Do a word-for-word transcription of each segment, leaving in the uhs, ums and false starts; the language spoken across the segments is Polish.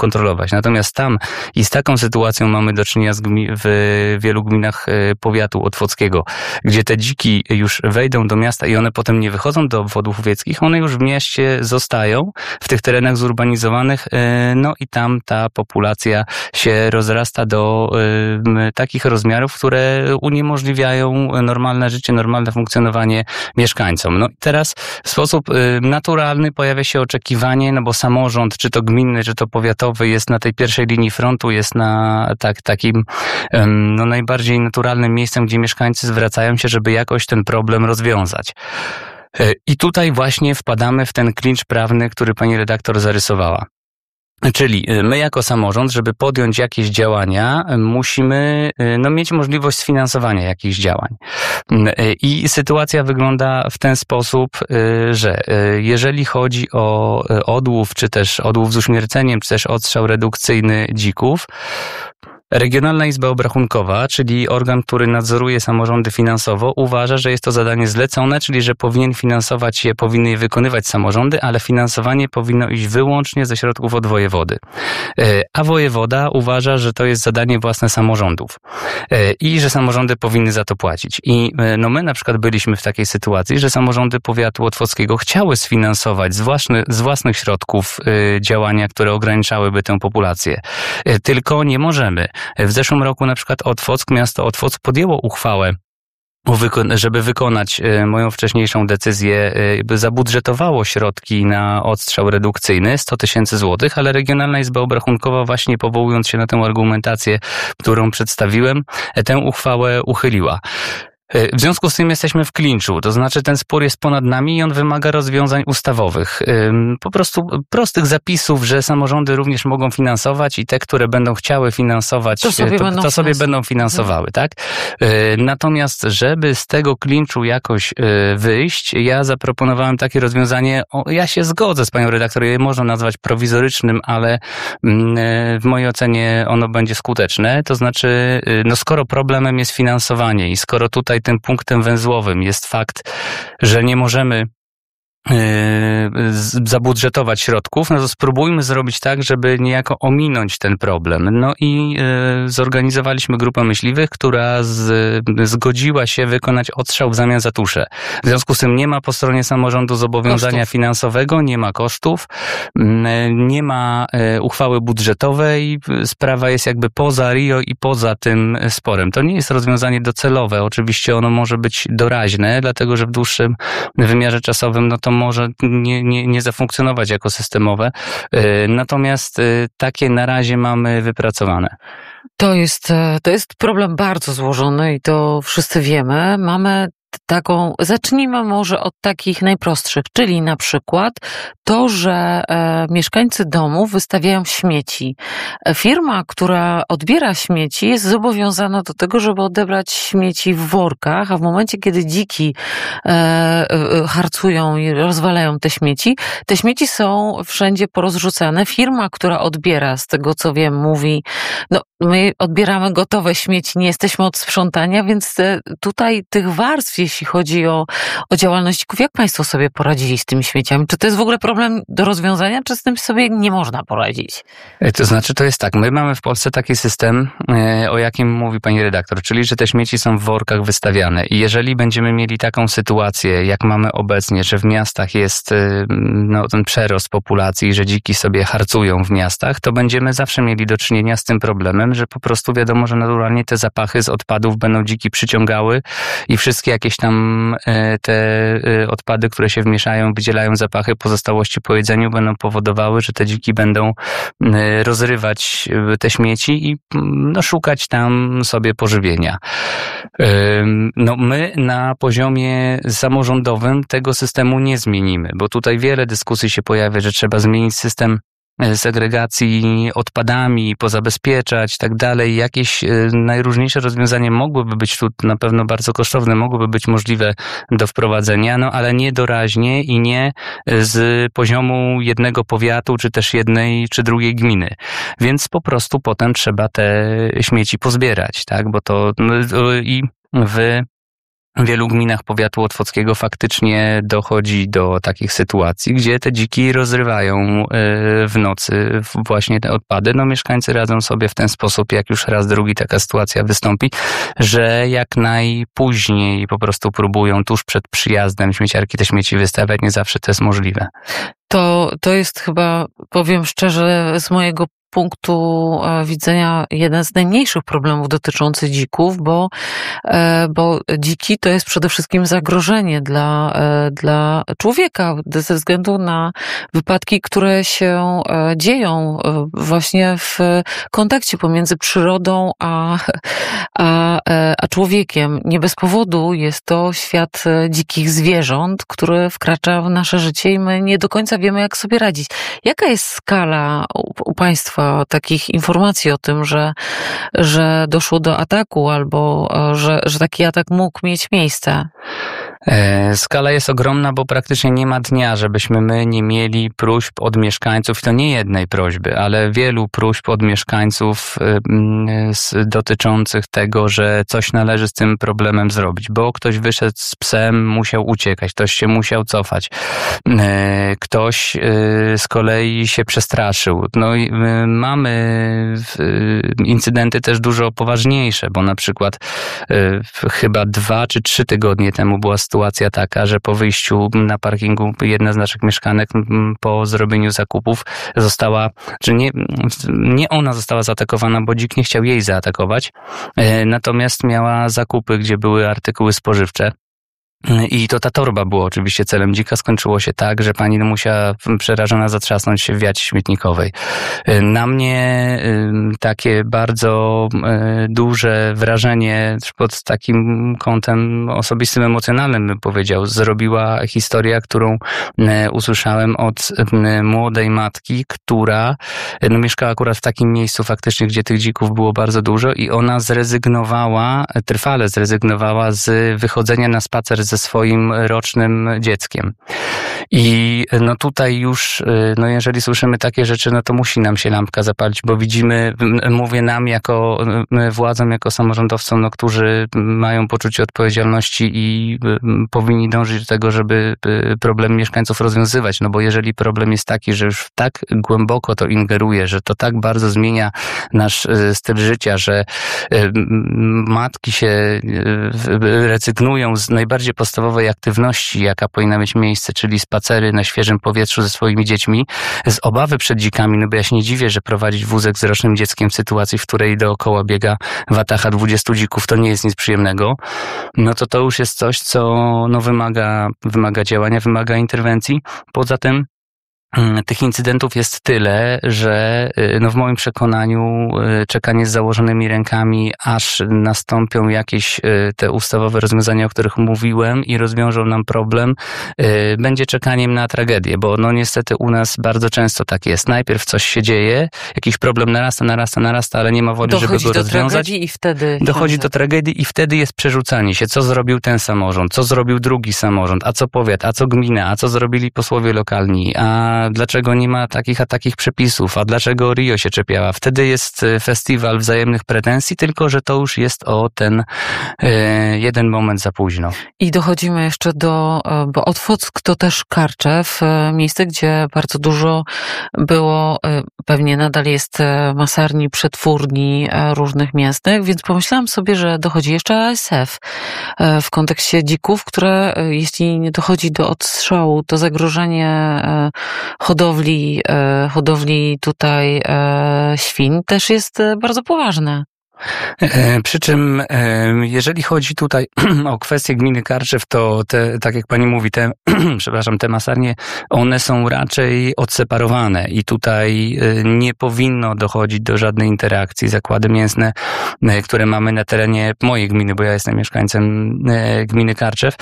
kontrolować. Natomiast tam i z taką sytuacją mamy do czynienia z gmi- w wielu gminach powiatu otwockiego, gdzie te dziki już wejdą do miasta i one potem nie wychodzą do obwodów wieckich, one już w mieście zostają, w tych terenach zurbanizowanych, no i tam ta populacja się rozrasta do takich rozmiarów, które uniemożliwiają normalne życie, normalne funkcjonowanie mieszkańcom. No i teraz w sposób naturalny pojawia się oczekiwanie, no bo samorząd, czy to gminny, czy to powiatowy jest na tej pierwszej linii frontu, jest na tak, takim no, najbardziej naturalnym miejscem, gdzie mieszkańcy zwracają się, żeby jakoś ten problem rozwiązać. I tutaj właśnie wpadamy w ten klincz prawny, który pani redaktor zarysowała. Czyli my jako samorząd, żeby podjąć jakieś działania, musimy no, mieć możliwość sfinansowania jakichś działań. I sytuacja wygląda w ten sposób, że jeżeli chodzi o odłów, czy też odłów z uśmierceniem, czy też odstrzał redukcyjny dzików, Regionalna Izba Obrachunkowa, czyli organ, który nadzoruje samorządy finansowo, uważa, że jest to zadanie zlecone, czyli że powinien finansować je, powinny je wykonywać samorządy, ale finansowanie powinno iść wyłącznie ze środków od wojewody. A wojewoda uważa, że to jest zadanie własne samorządów i że samorządy powinny za to płacić. I no my na przykład byliśmy w takiej sytuacji, że samorządy powiatu otwockiego chciały sfinansować z, własny, z własnych środków działania, które ograniczałyby tę populację. Tylko nie możemy. W zeszłym roku na przykład Otwock, miasto Otwock podjęło uchwałę, żeby wykonać moją wcześniejszą decyzję, by zabudżetowało środki na odstrzał redukcyjny, sto tysięcy złotych, ale Regionalna Izba Obrachunkowa właśnie powołując się na tę argumentację, którą przedstawiłem, tę uchwałę uchyliła. W związku z tym jesteśmy w klinczu, to znaczy ten spór jest ponad nami i on wymaga rozwiązań ustawowych. Po prostu prostych zapisów, że samorządy również mogą finansować i te, które będą chciały finansować, to sobie, to, będą, to sobie będą finansowały, tak? Natomiast, żeby z tego klinczu jakoś wyjść, ja zaproponowałem takie rozwiązanie, ja się zgodzę z panią redaktor, je można nazwać prowizorycznym, ale w mojej ocenie ono będzie skuteczne. To znaczy, no skoro problemem jest finansowanie i skoro tutaj tym punktem węzłowym jest fakt, że nie możemy zabudżetować środków, no to spróbujmy zrobić tak, żeby niejako ominąć ten problem. No i zorganizowaliśmy grupę myśliwych, która z, zgodziła się wykonać odstrzał w zamian za tuszę. W związku z tym nie ma po stronie samorządu zobowiązania kosztów finansowego, nie ma kosztów, nie ma uchwały budżetowej, sprawa jest jakby poza R I O i poza tym sporem. To nie jest rozwiązanie docelowe, oczywiście ono może być doraźne, dlatego że w dłuższym wymiarze czasowym no to może nie, nie, nie zafunkcjonować jako systemowe. Natomiast takie na razie mamy wypracowane. To jest, to jest problem bardzo złożony i to wszyscy wiemy. Mamy taką, zacznijmy może od takich najprostszych, czyli na przykład to, że e, mieszkańcy domów wystawiają śmieci. Firma, która odbiera śmieci, jest zobowiązana do tego, żeby odebrać śmieci w workach, a w momencie, kiedy dziki e, e, harcują i rozwalają te śmieci, te śmieci są wszędzie porozrzucane. Firma, która odbiera, z tego co wiem, mówi, no my odbieramy gotowe śmieci, nie jesteśmy od sprzątania, więc te, tutaj tych warstw, jeśli chodzi o, o działalność dzików, jak państwo sobie poradzili z tymi śmieciami? Czy to jest w ogóle problem do rozwiązania, czy z tym sobie nie można poradzić? To znaczy, to jest tak, my mamy w Polsce taki system, o jakim mówi pani redaktor, czyli, że te śmieci są w workach wystawiane i jeżeli będziemy mieli taką sytuację, jak mamy obecnie, że w miastach jest no, ten przerost populacji, że dziki sobie harcują w miastach, to będziemy zawsze mieli do czynienia z tym problemem, że po prostu wiadomo, że naturalnie te zapachy z odpadów będą dziki przyciągały i wszystkie jakieś tam te odpady, które się wmieszają, wydzielają zapachy, pozostałości po jedzeniu będą powodowały, że te dziki będą rozrywać te śmieci i no, szukać tam sobie pożywienia. No, my na poziomie samorządowym tego systemu nie zmienimy, bo tutaj wiele dyskusji się pojawia, że trzeba zmienić system segregacji odpadami, pozabezpieczać i tak dalej. Jakieś najróżniejsze rozwiązania mogłyby być tu na pewno bardzo kosztowne, mogłyby być możliwe do wprowadzenia, no ale nie doraźnie i nie z poziomu jednego powiatu, czy też jednej, czy drugiej gminy. Więc po prostu potem trzeba te śmieci pozbierać, tak? Bo to no, i w w wielu gminach powiatu otwockiego faktycznie dochodzi do takich sytuacji, gdzie te dziki rozrywają w nocy właśnie te odpady. No mieszkańcy radzą sobie w ten sposób, jak już raz drugi taka sytuacja wystąpi, że jak najpóźniej po prostu próbują tuż przed przyjazdem śmieciarki te śmieci wystawiać. Nie zawsze to jest możliwe. To, to jest chyba, powiem szczerze, z mojego punktu widzenia jeden z najmniejszych problemów dotyczących dzików, bo, bo dziki to jest przede wszystkim zagrożenie dla, dla człowieka ze względu na wypadki, które się dzieją właśnie w kontakcie pomiędzy przyrodą a, a, a człowiekiem. Nie bez powodu jest to świat dzikich zwierząt, który wkracza w nasze życie i my nie do końca wiemy, jak sobie radzić. Jaka jest skala u, u Państwa takich informacji o tym, że, że doszło do ataku albo że, że taki atak mógł mieć miejsce? Skala jest ogromna, bo praktycznie nie ma dnia, żebyśmy my nie mieli próśb od mieszkańców, i to nie jednej prośby, ale wielu próśb od mieszkańców dotyczących tego, że coś należy z tym problemem zrobić, bo ktoś wyszedł z psem, musiał uciekać, ktoś się musiał cofać, ktoś z kolei się przestraszył. No i mamy incydenty też dużo poważniejsze, bo na przykład chyba dwa czy trzy tygodnie temu była sytuacja taka, że po wyjściu na parkingu jedna z naszych mieszkanek po zrobieniu zakupów została, czy nie, nie ona została zaatakowana, bo dzik nie chciał jej zaatakować, natomiast miała zakupy, gdzie były artykuły spożywcze. I to ta torba była oczywiście celem dzika. Skończyło się tak, że pani musiała przerażona zatrzasnąć się w wiacie śmietnikowej. Na mnie takie bardzo duże wrażenie pod takim kątem osobistym, emocjonalnym bym powiedział, zrobiła historia, którą usłyszałem od młodej matki, która no, mieszkała akurat w takim miejscu faktycznie, gdzie tych dzików było bardzo dużo i ona zrezygnowała, trwale zrezygnowała z wychodzenia na spacer ze swoim rocznym dzieckiem. I no tutaj już, no jeżeli słyszymy takie rzeczy, no to musi nam się lampka zapalić, bo widzimy, mówię nam jako władzom, jako samorządowcom, no, którzy mają poczucie odpowiedzialności i powinni dążyć do tego, żeby problem mieszkańców rozwiązywać, no bo jeżeli problem jest taki, że już tak głęboko to ingeruje, że to tak bardzo zmienia nasz styl życia, że matki się rezygnują z najbardziej podstawowej aktywności, jaka powinna mieć miejsce, czyli spacery na świeżym powietrzu ze swoimi dziećmi, z obawy przed dzikami, no bo ja się nie dziwię, że prowadzić wózek z rocznym dzieckiem w sytuacji, w której dookoła biega watacha dwudziestu dzików, to nie jest nic przyjemnego, no to to już jest coś, co no wymaga, wymaga działania, wymaga interwencji. Poza tym tych incydentów jest tyle, że no w moim przekonaniu czekanie z założonymi rękami, aż nastąpią jakieś te ustawowe rozwiązania, o których mówiłem i rozwiążą nam problem, będzie czekaniem na tragedię, bo no niestety u nas bardzo często tak jest. Najpierw coś się dzieje, jakiś problem narasta, narasta, narasta, ale nie ma woli, dochodzi żeby go do rozwiązać. Tragedii i wtedy dochodzi do tragedii i wtedy jest przerzucanie się. Co zrobił ten samorząd, co zrobił drugi samorząd, a co powiat, a co gmina, a co zrobili posłowie lokalni, a dlaczego nie ma takich a takich przepisów, a dlaczego Rio się czepiała. Wtedy jest festiwal wzajemnych pretensji, tylko że to już jest o ten e, jeden moment za późno. I dochodzimy jeszcze do, bo Otwock to też Karczew, miejsce, gdzie bardzo dużo było, pewnie nadal jest masarni, przetwórni różnych mięsnych, więc pomyślałam sobie, że dochodzi jeszcze A S F w kontekście dzików, które jeśli nie dochodzi do odstrzału, to zagrożenie hodowli, hodowli tutaj świń też jest bardzo poważne. Przy czym, jeżeli chodzi tutaj o kwestię gminy Karczew, to te, tak jak pani mówi, te, przepraszam, te masarnie, one są raczej odseparowane i tutaj nie powinno dochodzić do żadnej interakcji. Zakłady mięsne, które mamy na terenie mojej gminy, bo ja jestem mieszkańcem gminy Karczew,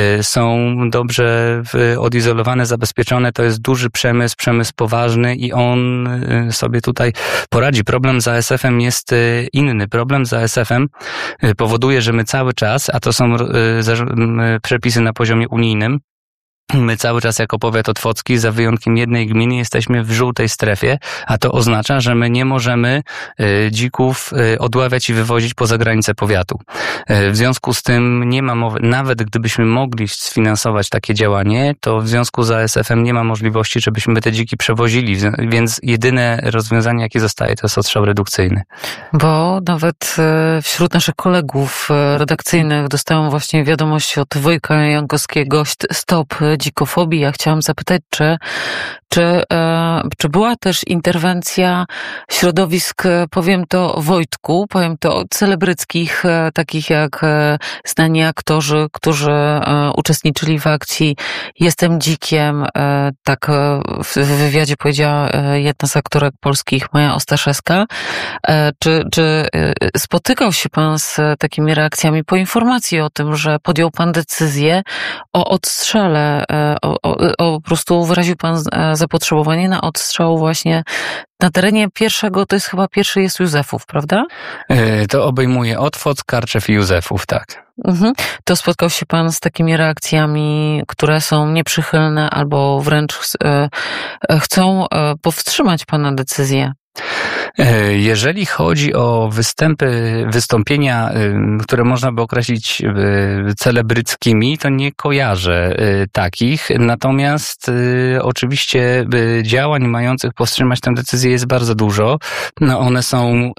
są dobrze odizolowane, zabezpieczone. To jest duży przemysł, przemysł poważny i on sobie tutaj poradzi. Problem z A S F-em jest inny. Problem z A S F-em powoduje, że my cały czas, a to są przepisy na poziomie unijnym, My cały czas jako powiat otwocki, za wyjątkiem jednej gminy, jesteśmy w żółtej strefie, a to oznacza, że my nie możemy y, dzików y, odławiać i wywozić poza granice powiatu. Y, w związku z tym nie ma mowy, nawet gdybyśmy mogli sfinansować takie działanie, to w związku z A S F em nie ma możliwości, żebyśmy te dziki przewozili, więc jedyne rozwiązanie, jakie zostaje, to jest odstrzał redukcyjny. Bo nawet y, wśród naszych kolegów y, redakcyjnych dostałam właśnie wiadomość od Wojtka Jankowskiego, stop dzikofobii. Ja chciałam zapytać, czy, czy, e, czy była też interwencja środowisk, powiem to Wojtku, powiem to celebryckich, e, takich jak e, znani aktorzy, którzy e, uczestniczyli w akcji Jestem dzikiem. E, tak e, w wywiadzie powiedziała e, jedna z aktorek polskich, Maja Ostaszewska. E, czy, czy e, spotykał się pan z takimi reakcjami po informacji o tym, że podjął pan decyzję o odstrzale, O, o, o, po prostu wyraził pan zapotrzebowanie na odstrzał właśnie na terenie pierwszego, to jest chyba pierwszy jest Józefów, prawda? To obejmuje Otwock, Karczew i Józefów, tak. Mhm. To spotkał się pan z takimi reakcjami, które są nieprzychylne albo wręcz e, chcą e, powstrzymać pana decyzję? Jeżeli chodzi o występy, wystąpienia, które można by określić celebryckimi, to nie kojarzę takich. Natomiast oczywiście działań mających powstrzymać tę decyzję jest bardzo dużo. No one są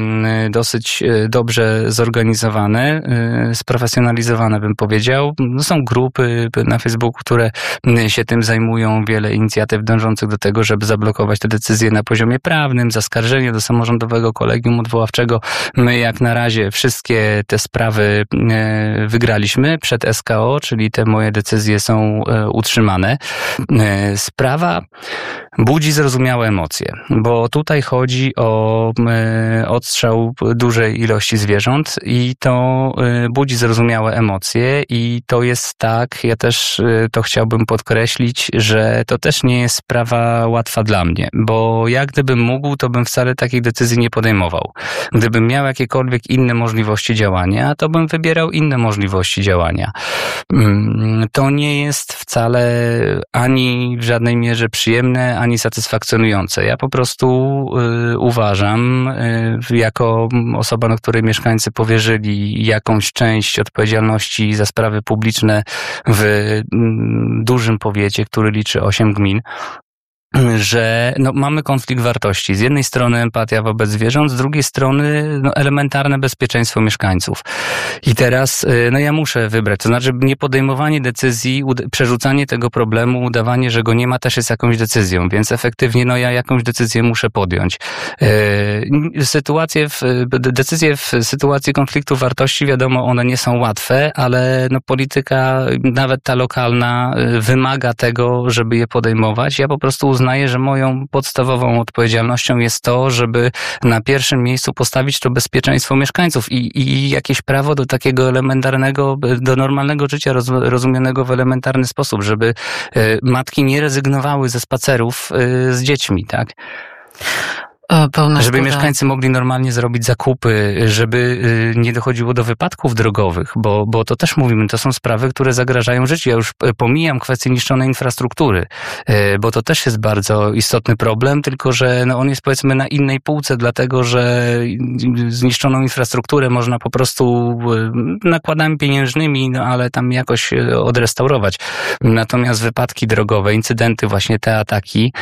dosyć dobrze zorganizowane, sprofesjonalizowane, bym powiedział. Są grupy na Facebooku, które się tym zajmują, wiele inicjatyw dążących do tego, żeby zablokować te decyzje na poziomie prawnym, zaskarżenie do samorządowego kolegium odwoławczego. My jak na razie wszystkie te sprawy wygraliśmy przed S K O, czyli te moje decyzje są utrzymane. Sprawa budzi zrozumiałe emocje, bo tutaj chodzi o odstrzał dużej ilości zwierząt i to budzi zrozumiałe emocje i to jest tak, ja też to chciałbym podkreślić, że to też nie jest sprawa łatwa dla mnie, bo jak gdybym mógł, to bym wcale takich decyzji nie podejmował. Gdybym miał jakiekolwiek inne możliwości działania, to bym wybierał inne możliwości działania. To nie jest wcale ani w żadnej mierze przyjemne, ani satysfakcjonujące. Ja po prostu y, uważam, y, jako osoba, na której mieszkańcy powierzyli jakąś część odpowiedzialności za sprawy publiczne w y, dużym powiecie, który liczy osiem gmin, że no, mamy konflikt wartości. Z jednej strony empatia wobec zwierząt, z drugiej strony no, elementarne bezpieczeństwo mieszkańców. I teraz no, ja muszę wybrać. To znaczy nie podejmowanie decyzji, przerzucanie tego problemu, udawanie, że go nie ma, też jest jakąś decyzją. Więc efektywnie no, ja jakąś decyzję muszę podjąć. Sytuacje w, decyzje w sytuacji konfliktu wartości, wiadomo, one nie są łatwe, ale no, polityka, nawet ta lokalna, wymaga tego, żeby je podejmować. Ja po prostu uznaję, że moją podstawową odpowiedzialnością jest to, żeby na pierwszym miejscu postawić to bezpieczeństwo mieszkańców i, i jakieś prawo do takiego elementarnego, do normalnego życia rozumianego w elementarny sposób, żeby matki nie rezygnowały ze spacerów z dziećmi, tak? Pełna żeby szkoda. Mieszkańcy mogli normalnie zrobić zakupy, żeby nie dochodziło do wypadków drogowych, bo, bo to też mówimy, to są sprawy, które zagrażają życiu. Ja już pomijam kwestię niszczonej infrastruktury, bo to też jest bardzo istotny problem, tylko że no on jest powiedzmy na innej półce, dlatego że zniszczoną infrastrukturę można po prostu nakładami pieniężnymi, no ale tam jakoś odrestaurować. Natomiast wypadki drogowe, incydenty, właśnie te ataki,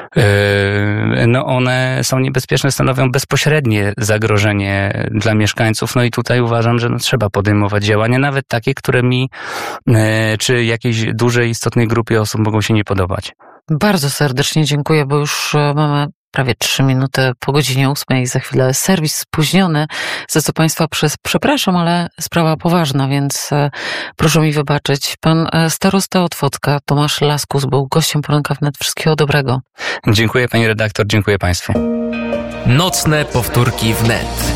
no one są niebezpieczne, stanowią bezpośrednie zagrożenie dla mieszkańców. No i tutaj uważam, że no, trzeba podejmować działania, nawet takie, które mi czy jakiejś dużej, istotnej grupie osób mogą się nie podobać. Bardzo serdecznie dziękuję, bo już mamy prawie trzy minuty po godzinie ósmej. Za chwilę serwis spóźniony, za co Państwa przez, przepraszam, ale sprawa poważna, więc proszę mi wybaczyć. Pan starosta Otwocka, Tomasz Laskus, był gościem Poranka Wnet. Wszystkiego dobrego. Dziękuję pani redaktor, dziękuję Państwu. Nocne powtórki wnet.